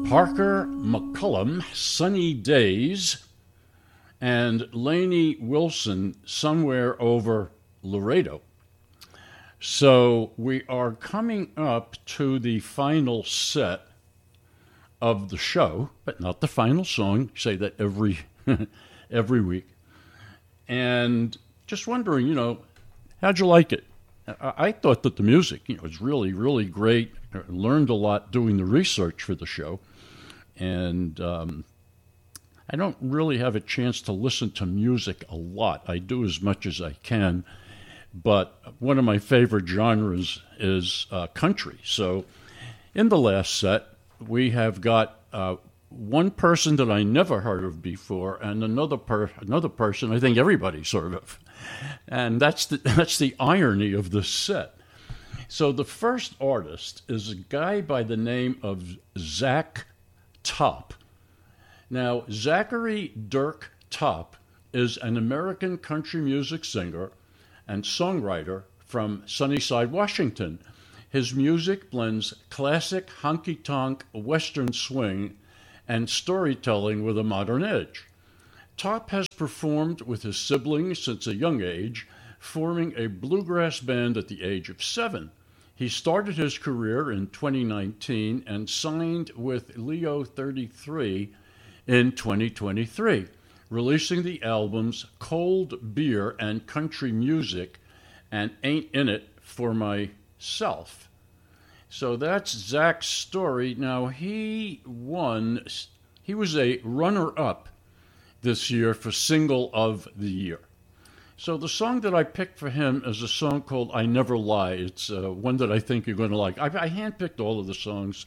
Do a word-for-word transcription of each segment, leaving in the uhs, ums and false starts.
Parker McCullum, Sunny Days, and Lainey Wilson, Somewhere Over Laredo. So we are coming up to the final set of the show, but not the final song. I say that every every week. And just wondering, you know, how'd you like it? I, I thought that the music, you know, was really, really great. I learned a lot doing the research for the show. And um, I don't really have a chance to listen to music a lot. I do as much as I can. But one of my favorite genres is uh, country. So in the last set, we have got uh, one person that I never heard of before, and another per- another person I think everybody's heard of, and that's the that's the irony of this set. So the first artist is a guy by the name of Zach Top. Now, Zachary Dirk Top is an American country music singer and songwriter from Sunnyside, Washington. His music blends classic honky-tonk western swing and storytelling with a modern edge. Top has performed with his siblings since a young age, forming a bluegrass band at the age of seven. He started his career in twenty nineteen and signed with Leo thirty-three in twenty twenty-three, releasing the albums Cold Beer and Country Music and Ain't In It For Myself. So that's Zach's story. Now, he won, he was a runner-up this year for Single of the Year. So the song that I picked for him is a song called I Never Lie. It's uh, one that I think you're going to like. I, I handpicked all of the songs,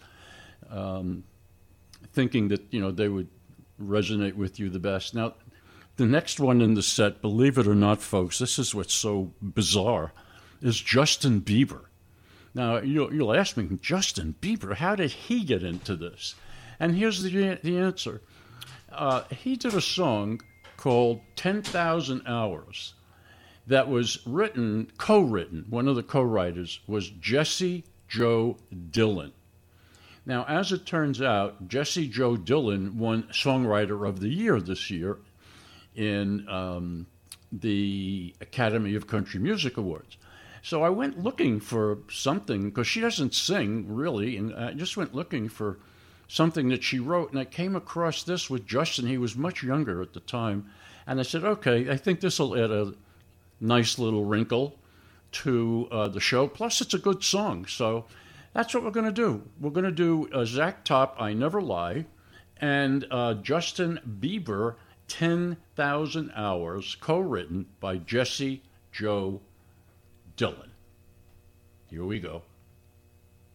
um, thinking that, you know, they would resonate with you the best. Now, the next one in the set, believe it or not, folks, this is what's so bizarre, is Justin Bieber. Now, you'll, you'll ask me, Justin Bieber, how did he get into this? And here's the, the answer. Uh, he did a song called ten thousand hours that was written, co-written, one of the co-writers was Jesse Joe Dillon. Now, as it turns out, Jesse Joe Dillon won Songwriter of the Year this year in um, the Academy of Country Music Awards. So I went looking for something, because she doesn't sing, really, and I just went looking for something that she wrote, and I came across this with Justin. He was much younger at the time, and I said, okay, I think this will add a nice little wrinkle to uh, the show. Plus, it's a good song, so that's what we're going to do. We're going to do uh, Zach Top, I Never Lie, and uh, Justin Bieber, ten thousand hours, co-written by Jesse Joe Dillon. Here we go.